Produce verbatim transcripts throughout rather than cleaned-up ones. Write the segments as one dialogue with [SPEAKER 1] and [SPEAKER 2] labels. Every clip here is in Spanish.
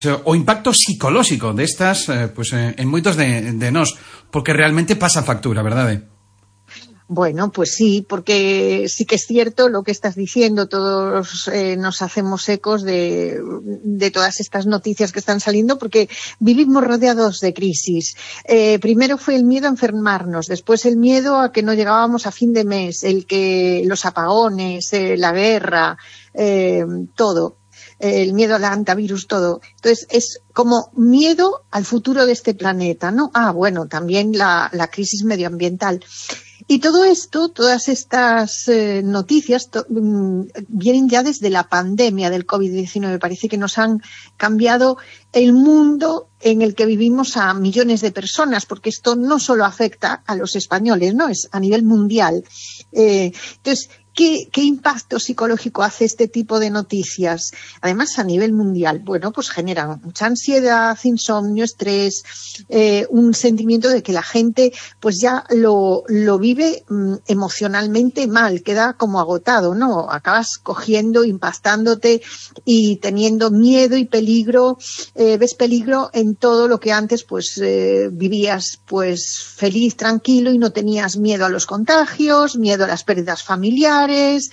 [SPEAKER 1] o impacto psicolóxico destas, eh, pues, eh, en moitos de, de nós, porque realmente pasa factura, verdade?
[SPEAKER 2] Bueno, pues sí, porque sí que es cierto lo que estás diciendo, todos eh, nos hacemos ecos de, de todas estas noticias que están saliendo, porque vivimos rodeados de crisis. Eh, primero fue el miedo a enfermarnos, después el miedo a que no llegábamos a fin de mes, el que los apagones, eh, la guerra, eh, todo. El miedo al antivirus, todo. Entonces, es como miedo al futuro de este planeta, ¿no? Ah, bueno, también la, la crisis medioambiental. Y todo esto, todas estas eh, noticias to, mmm, vienen ya desde la pandemia del COVID diecinueve. Parece que nos han cambiado el mundo en el que vivimos a millones de personas, porque esto no solo afecta a los españoles, ¿no? Es a nivel mundial. Eh, entonces, ¿Qué, ¿Qué impacto psicológico hace este tipo de noticias? Además, a nivel mundial, bueno, pues generan mucha ansiedad, insomnio, estrés, eh, un sentimiento de que la gente pues ya lo, lo vive mm, emocionalmente mal, queda como agotado, ¿no? Acabas cogiendo, impactándote y teniendo miedo y peligro, eh, ves peligro en todo lo que antes pues eh, vivías pues feliz, tranquilo y no tenías miedo a los contagios, miedo a las pérdidas familiares,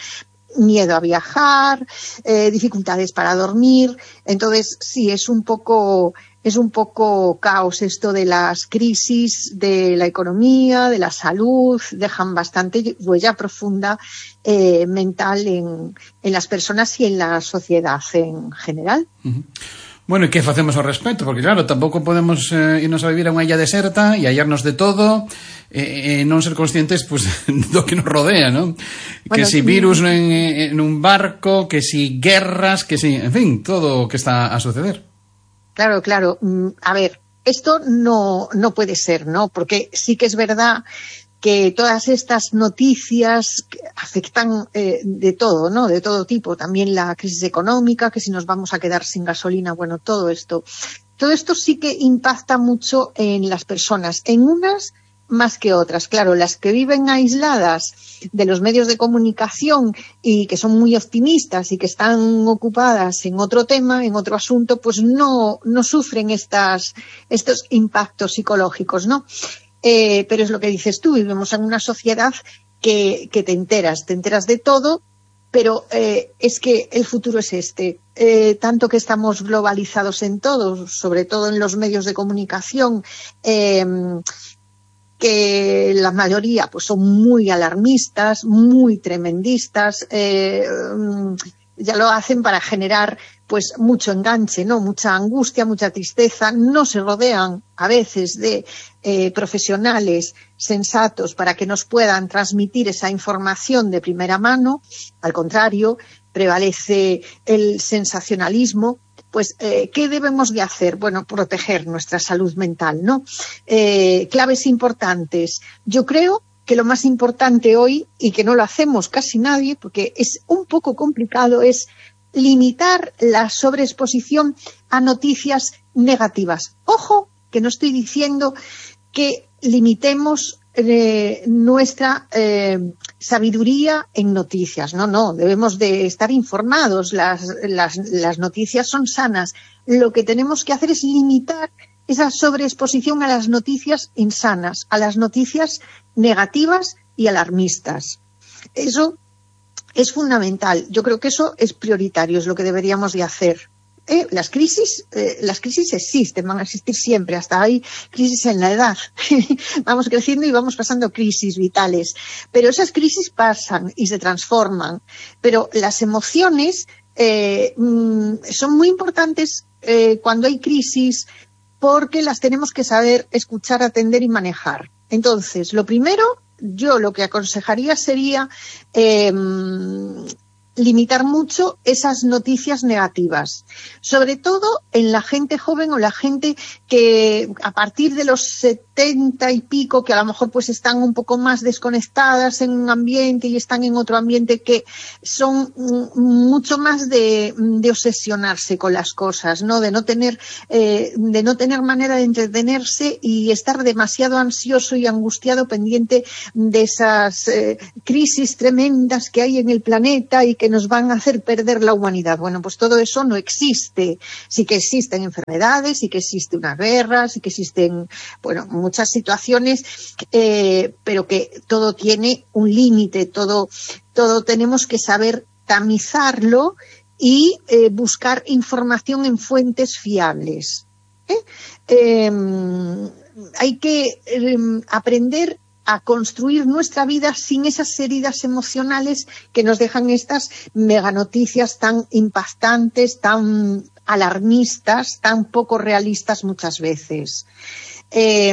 [SPEAKER 2] miedo a viajar, eh, dificultades para dormir. Entonces, sí, es un poco, es un poco caos esto de las crisis de la economía, de la salud, dejan bastante huella profunda eh, mental en, en las personas y en la sociedad en general.
[SPEAKER 1] Uh-huh. Bueno, e que facemos ao respecto? Porque claro, tampouco podemos eh, irnos a vivir a unha illa deserta e hallarnos de todo e eh, non ser conscientes pues, do que nos rodea, ¿no? Bueno, que si virus en, en un barco, que si guerras, que si, en fin, todo o que está a suceder.
[SPEAKER 2] Claro, claro. A ver, esto no, no puede ser, ¿no? Porque sí que es verdad que todas estas noticias afectan eh, de todo, ¿no? De todo tipo. También la crisis económica, que si nos vamos a quedar sin gasolina, bueno, todo esto. Todo esto sí que impacta mucho en las personas, en unas más que otras. Claro, las que viven aisladas de los medios de comunicación y que son muy optimistas y que están ocupadas en otro tema, en otro asunto, pues no, no sufren estas, estos impactos psicológicos, ¿no? Eh, pero es lo que dices tú, vivimos en una sociedad que, que te enteras, te enteras de todo, pero eh, es que el futuro es este. Eh, tanto que estamos globalizados en todo, sobre todo en los medios de comunicación, eh, que la mayoría pues son muy alarmistas, muy tremendistas, eh, ya lo hacen para generar pues mucho enganche, ¿no? Mucha angustia, mucha tristeza. No se rodean a veces de eh, profesionales sensatos para que nos puedan transmitir esa información de primera mano. Al contrario, prevalece el sensacionalismo. Pues, eh, ¿qué debemos de hacer? Bueno, proteger nuestra salud mental, ¿no? Eh, claves importantes. Yo creo que lo más importante hoy, y que no lo hacemos casi nadie, porque es un poco complicado, es limitar la sobreexposición a noticias negativas. Ojo, que no estoy diciendo que limitemos eh, nuestra eh, sabiduría en noticias. No, no, debemos de estar informados. Las, las, las noticias son sanas. Lo que tenemos que hacer es limitar esa sobreexposición a las noticias insanas, a las noticias negativas y alarmistas. Eso es fundamental. Yo creo que eso es prioritario, es lo que deberíamos de hacer. Eh, las crisis, eh, las crisis existen, van a existir siempre, hasta hay crisis en la edad. Vamos creciendo y vamos pasando crisis vitales. Pero esas crisis pasan y se transforman. Pero las emociones eh, mmm, son muy importantes eh, cuando hay crisis, porque las tenemos que saber escuchar, atender y manejar. Entonces, lo primero, yo lo que aconsejaría sería eh, limitar mucho esas noticias negativas, sobre todo en la gente joven o la gente que a partir de los setenta y pico, que a lo mejor pues están un poco más desconectadas en un ambiente y están en otro ambiente, que son mucho más de, de obsesionarse con las cosas, ¿no? De no tener, eh, de no tener manera de entretenerse y estar demasiado ansioso y angustiado pendiente de esas eh, crisis tremendas que hay en el planeta y que que nos van a hacer perder la humanidad. Bueno, pues todo eso no existe. Sí que existen enfermedades, sí que existe una guerra, sí que existen, bueno, muchas situaciones, eh, pero que todo tiene un límite, todo, todo tenemos que saber tamizarlo y eh, buscar información en fuentes fiables. ¿eh? Eh, hay que eh, aprender a construir nuestra vida sin esas heridas emocionales que nos dejan estas meganoticias tan impactantes, tan alarmistas, tan poco realistas muchas veces. Eh,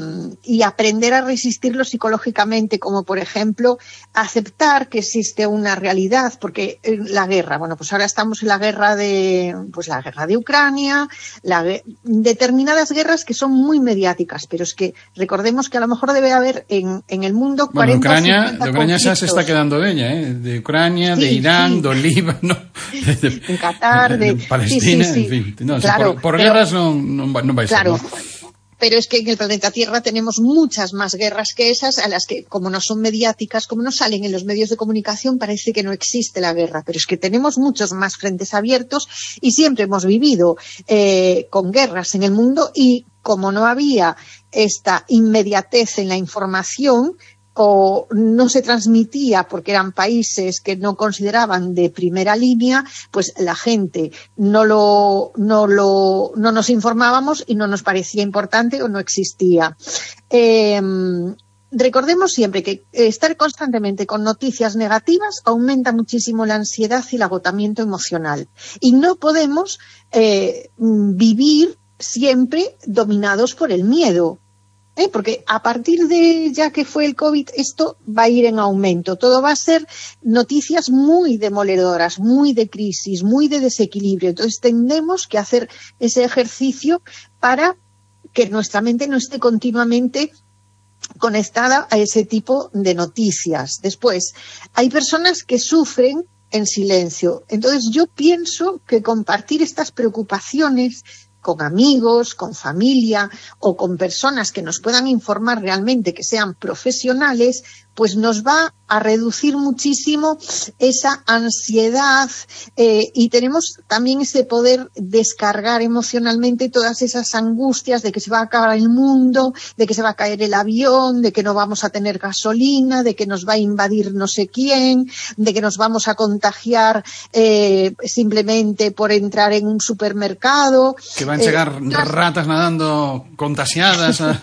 [SPEAKER 2] y aprender a resistirlo psicológicamente, como por ejemplo aceptar que existe una realidad, porque la guerra, bueno, pues ahora estamos en la guerra de, pues la guerra de Ucrania, la, determinadas guerras que son muy mediáticas, pero es que recordemos que a lo mejor debe haber en, en el mundo
[SPEAKER 1] bueno,
[SPEAKER 2] cuarenta
[SPEAKER 1] Ucrania,
[SPEAKER 2] o cincuenta
[SPEAKER 1] de Ucrania
[SPEAKER 2] conflictos.
[SPEAKER 1] xa se está quedando bella, eh? De Ucrania,
[SPEAKER 2] sí,
[SPEAKER 1] de Irán,
[SPEAKER 2] sí.
[SPEAKER 1] do Líbano, de, de,
[SPEAKER 2] en Qatar, de,
[SPEAKER 1] de Palestina,
[SPEAKER 2] sí, sí, sí.
[SPEAKER 1] en fin. No,
[SPEAKER 2] Claro,
[SPEAKER 1] por por
[SPEAKER 2] pero,
[SPEAKER 1] guerras non, non, non vai ser.
[SPEAKER 2] Claro.
[SPEAKER 1] ¿no?
[SPEAKER 2] Pero es que en el planeta Tierra tenemos muchas más guerras que esas, a las que, como no son mediáticas, como no salen en los medios de comunicación, parece que no existe la guerra. Pero es que tenemos muchos más frentes abiertos y siempre hemos vivido eh, con guerras en el mundo, y como no había esta inmediatez en la información, o no se transmitía porque eran países que no consideraban de primera línea, pues la gente no lo, no lo, no nos informábamos y no nos parecía importante o no existía. Eh, recordemos siempre que estar constantemente con noticias negativas aumenta muchísimo la ansiedad y el agotamiento emocional. Y no podemos eh, vivir siempre dominados por el miedo. ¿Eh? Porque a partir de ya que fue el COVID, esto va a ir en aumento. Todo va a ser noticias muy demoledoras, muy de crisis, muy de desequilibrio. Entonces tendremos que hacer ese ejercicio para que nuestra mente no esté continuamente conectada a ese tipo de noticias. Después, hay personas que sufren en silencio. Entonces yo pienso que compartir estas preocupaciones con amigos, con familia o con personas que nos puedan informar realmente, que sean profesionales, pues nos va a reducir muchísimo esa ansiedad eh, y tenemos también ese poder descargar emocionalmente todas esas angustias de que se va a acabar el mundo, de que se va a caer el avión, de que no vamos a tener gasolina, de que nos va a invadir no sé quién, de que nos vamos a contagiar eh, simplemente por entrar en un supermercado.
[SPEAKER 1] Que van chegar eh, ratas nadando contagiadas a,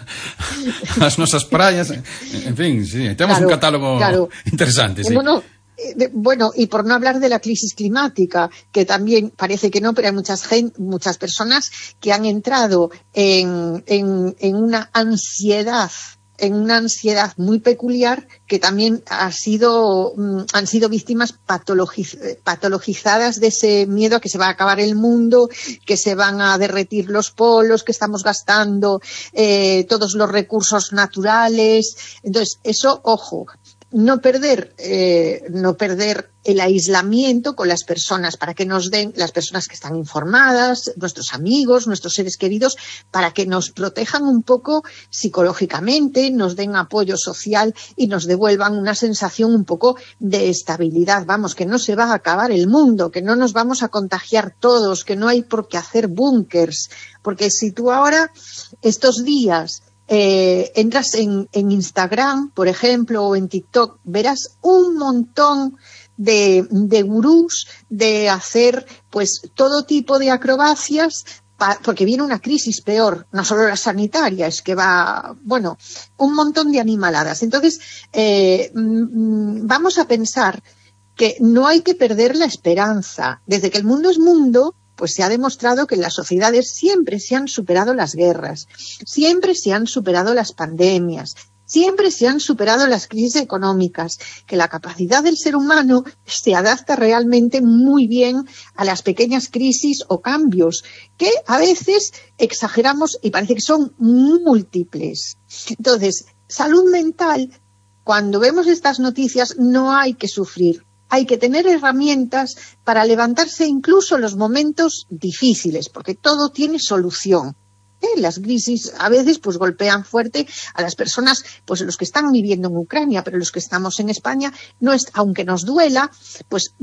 [SPEAKER 1] as nosas praias. En fin, sí, temos claro, un catálogo claro. interesante. Sí.
[SPEAKER 2] Bueno, eh, bueno, y por no hablar de la crisis climática, que también parece que no, pero hay muchas, gen, muchas personas que han entrado en, en, en una ansiedad en una ansiedad muy peculiar, que también ha sido, han sido víctimas patologiz, patologizadas de ese miedo a que se va a acabar el mundo, que se van a derretir los polos, que estamos gastando eh, todos los recursos naturales. Entonces, eso, ojo, no perder, eh, no perder el aislamiento con las personas, para que nos den, las personas que están informadas, nuestros amigos, nuestros seres queridos, para que nos protejan un poco psicológicamente, nos den apoyo social y nos devuelvan una sensación un poco de estabilidad. Vamos, que no se va a acabar el mundo, que no nos vamos a contagiar todos, que no hay por qué hacer búnkers, porque si tú ahora, estos días, Eh, entras en, en Instagram, por ejemplo, o en TikTok, verás un montón de, de gurús de hacer pues todo tipo de acrobacias, pa, porque viene una crisis peor, no solo la sanitaria, es que va, bueno, un montón de animaladas. Entonces, eh, mm, vamos a pensar que no hay que perder la esperanza. Desde que el mundo es mundo, pues se ha demostrado que en las sociedades siempre se han superado las guerras, siempre se han superado las pandemias, siempre se han superado las crisis económicas, que la capacidad del ser humano se adapta realmente muy bien a las pequeñas crisis o cambios, que a veces exageramos y parece que son múltiples. Entonces, salud mental, cuando vemos estas noticias, no hay que sufrir. Hay que tener herramientas para levantarse incluso en los momentos difíciles, porque todo tiene solución. ¿Eh? Las crisis a veces pues golpean fuerte a las personas, pues los que están viviendo en Ucrania, pero los que estamos en España, no es, aunque nos duela, pues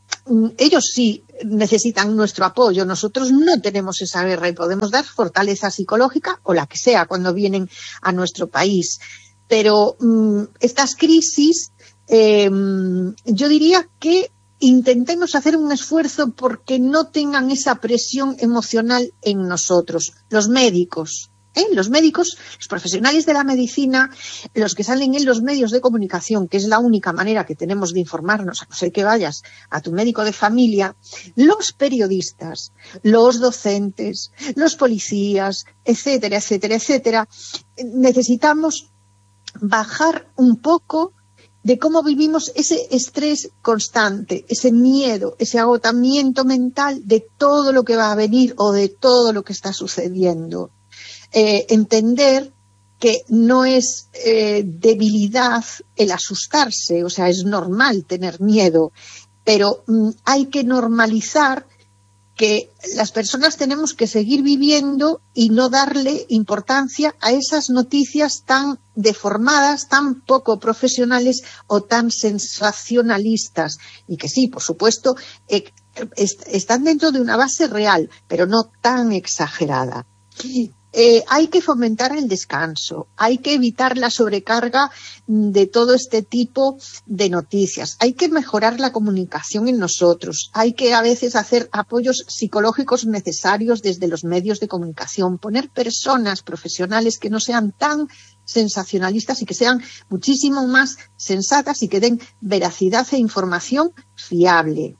[SPEAKER 2] ellos sí necesitan nuestro apoyo, nosotros no tenemos esa guerra y podemos dar fortaleza psicológica o la que sea cuando vienen a nuestro país. Pero um, estas crisis, eh, yo diría que intentemos hacer un esfuerzo porque no tengan esa presión emocional en nosotros, los médicos. ¿Eh? Los médicos, los profesionales de la medicina, los que salen en los medios de comunicación, que es la única manera que tenemos de informarnos, a no ser que vayas a tu médico de familia, los periodistas, los docentes, los policías, etcétera, etcétera, etcétera, necesitamos bajar un poco de cómo vivimos ese estrés constante, ese miedo, ese agotamiento mental de todo lo que va a venir o de todo lo que está sucediendo. Eh, entender que no es eh, debilidad el asustarse, o sea, es normal tener miedo, pero mm, hay que normalizar que las personas tenemos que seguir viviendo y no darle importancia a esas noticias tan deformadas, tan poco profesionales o tan sensacionalistas, y que sí, por supuesto, eh, est- están dentro de una base real, pero no tan exagerada. Eh, hay que fomentar el descanso, hay que evitar la sobrecarga de todo este tipo de noticias, hay que mejorar la comunicación en nosotros, hay que a veces hacer apoyos psicológicos necesarios desde los medios de comunicación, poner personas profesionales que no sean tan sensacionalistas y que sean muchísimo más sensatas y que den veracidad e información fiable.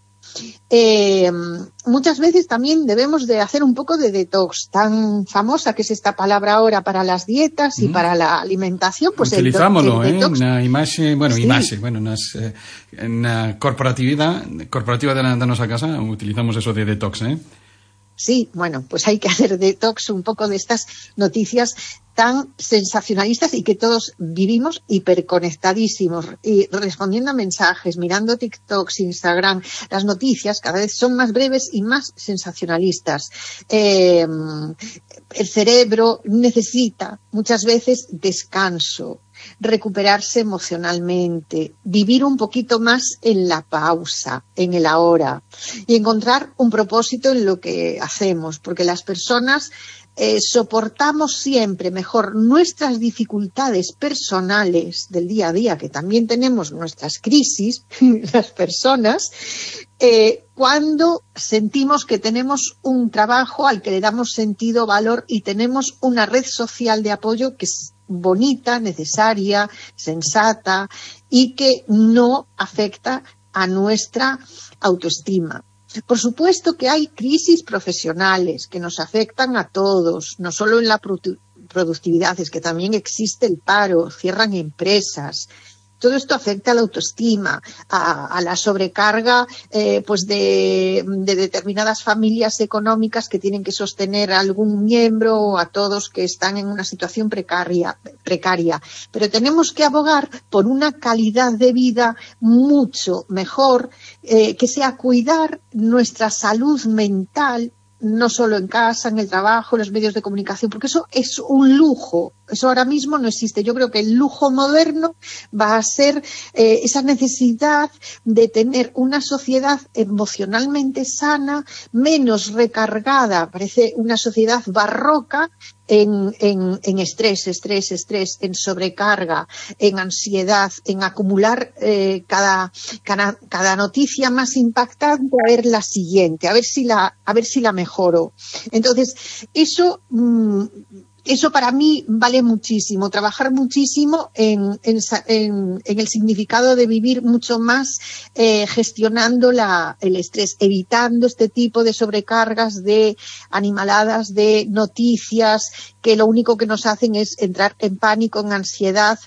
[SPEAKER 2] Eh, muchas veces también debemos de hacer un poco de detox, tan famosa que es esta palabra ahora para las dietas y mm. para la alimentación, pues
[SPEAKER 1] utilizámoslo, el, el detox, eh, na imaxe, bueno, sí. imaxe, bueno, nas eh, na corporatividad, corporativa de la de nosa casa utilizamos eso de detox, eh.
[SPEAKER 2] Sí, bueno, pues hay que hacer detox un poco de estas noticias tan sensacionalistas y que todos vivimos hiperconectadísimos y respondiendo a mensajes, mirando TikToks, Instagram, las noticias cada vez son más breves y más sensacionalistas. Eh, el cerebro necesita muchas veces descanso, recuperarse emocionalmente, vivir un poquito más en la pausa, en el ahora y encontrar un propósito en lo que hacemos, porque las personas eh, soportamos siempre mejor nuestras dificultades personales del día a día, que también tenemos nuestras crisis, las personas, eh, cuando sentimos que tenemos un trabajo al que le damos sentido, valor y tenemos una red social de apoyo que es bonita, necesaria, sensata y que no afecta a nuestra autoestima. Por supuesto que hay crisis profesionales que nos afectan a todos, no solo en la productividad, es que también existe el paro, cierran empresas. Todo esto afecta a la autoestima, a, a la sobrecarga eh, pues de, de determinadas familias económicas que tienen que sostener a algún miembro o a todos que están en una situación precaria, precaria. Pero tenemos que abogar por una calidad de vida mucho mejor, eh, que sea cuidar nuestra salud mental, no solo en casa, en el trabajo, en los medios de comunicación, porque eso es un lujo, eso ahora mismo no existe. Yo creo que el lujo moderno va a ser eh, esa necesidad de tener una sociedad emocionalmente sana, menos recargada, parece una sociedad barroca, en, en, en estrés, estrés, estrés, en sobrecarga, en ansiedad, en acumular eh, cada, cada, cada noticia más impactante, a ver la siguiente, a ver si la, a ver si la mejoro. Entonces, eso... Mmm, Eso para mí vale muchísimo, trabajar muchísimo en, en, en, en el significado de vivir mucho más eh, gestionando la, el estrés, evitando este tipo de sobrecargas, de animaladas, de noticias que lo único que nos hacen es entrar en pánico, en ansiedad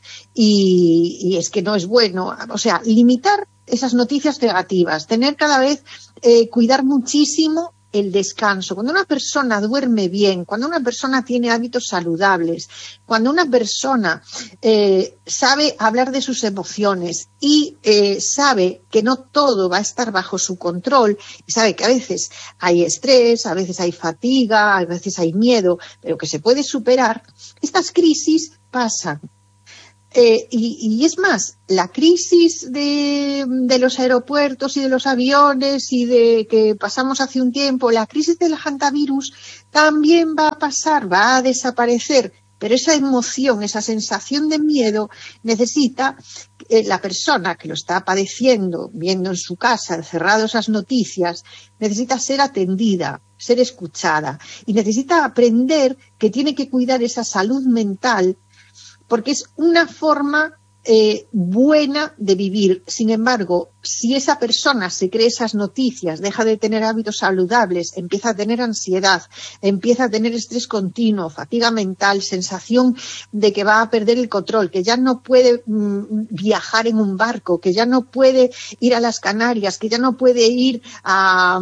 [SPEAKER 2] y, y es que no es bueno. O sea, limitar esas noticias negativas, tener cada vez, eh, cuidar muchísimo el descanso. Cuando una persona duerme bien, cuando una persona tiene hábitos saludables, cuando una persona eh, sabe hablar de sus emociones y eh, sabe que no todo va a estar bajo su control, y sabe que a veces hay estrés, a veces hay fatiga, a veces hay miedo, pero que se puede superar, estas crisis pasan. Eh, y, y es más, la crisis de, de los aeropuertos y de los aviones y de que pasamos hace un tiempo, la crisis del hantavirus también va a pasar, va a desaparecer, pero esa emoción, esa sensación de miedo necesita eh, la persona que lo está padeciendo, viendo en su casa, encerrado esas noticias, necesita ser atendida, ser escuchada y necesita aprender que tiene que cuidar esa salud mental porque es una forma eh, buena de vivir. Sin embargo, si esa persona se cree esas noticias, deja de tener hábitos saludables, empieza a tener ansiedad, empieza a tener estrés continuo, fatiga mental, sensación de que va a perder el control, que ya no puede mm, viajar en un barco, que ya no puede ir a las Canarias, que ya no puede ir a,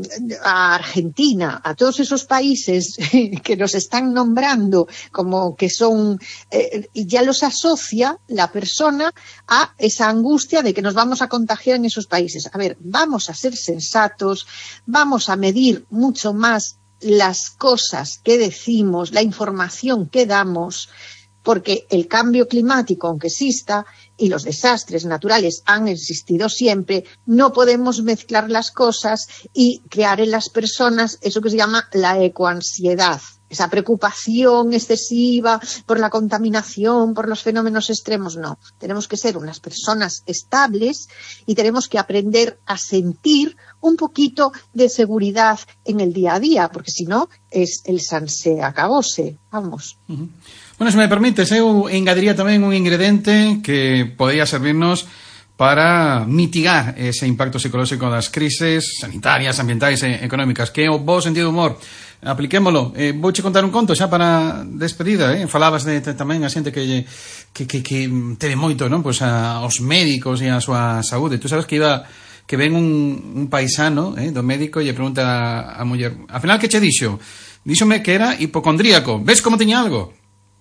[SPEAKER 2] a Argentina, a todos esos países que nos están nombrando como que son, eh, y ya los asocia la persona a esa angustia de que nos vamos a contagiar en esos países. A ver, vamos a ser sensatos, vamos a medir mucho más las cosas que decimos, la información que damos, porque el cambio climático, aunque exista, y los desastres naturales han existido siempre, no podemos mezclar las cosas y crear en las personas eso que se llama la ecoansiedad. Esa preocupación excesiva por la contaminación, por los fenómenos extremos, no. Tenemos que ser unas personas estables y tenemos que aprender a sentir un poquito de seguridad en el día a día, porque si no, es el sanse acabose, vamos.
[SPEAKER 1] Uh-huh. Bueno, se me permites, eu engadiría tamén un ingrediente que podría servirnos para mitigar ese impacto psicolóxico das crises sanitarias, ambientais e económicas, que é o bo sentido de humor. Apliquémolo. Eh, vouche contar un conto xa para despedida, eh? Falabas de, de tamén a xente que, que, que, que teve moito, non? Pois a, aos médicos e a súa saúde. Tú sabes que iba que ven un, un paisano eh, do médico e lle pregunta a, a muller, al final que che dixo? Díxome que era hipocondríaco. Ves como tiña algo?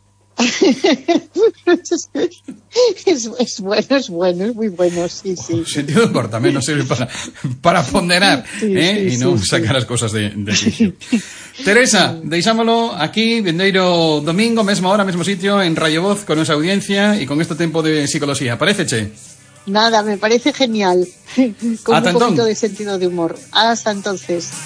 [SPEAKER 2] es, es bueno, es bueno, es muy bueno, sí, sí.
[SPEAKER 1] O sentido de humor tamén nos sirve para, para ponderar sí, eh, sí, e non sí, sacar sí. as cosas de, de sitio. Teresa, deixámolo aquí, vendeiro domingo, mesma hora, mesmo sitio, en Radio Voz, con nosa audiencia e con este tempo de psicología. Paréceche?
[SPEAKER 2] Nada, me parece genial. Con
[SPEAKER 1] Hasta
[SPEAKER 2] un poquito
[SPEAKER 1] entón.
[SPEAKER 2] de sentido de humor. Hasta entonces.